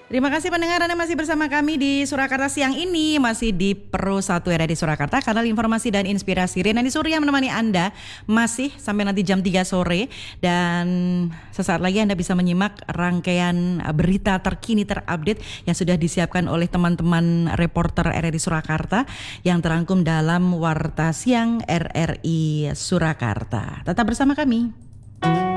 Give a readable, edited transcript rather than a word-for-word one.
Terima kasih pendengar Anda masih bersama kami di Surakarta siang ini, masih di Pro 1 RRI Surakarta, kanal informasi dan inspirasi. Renani Surya menemani Anda masih sampai nanti jam 3 sore, dan sesaat lagi Anda bisa menyimak rangkaian berita terkini terupdate yang sudah disiapkan oleh teman-teman reporter RRI Surakarta yang terangkum dalam Warta Siang RRI Surakarta. Tetap bersama kami.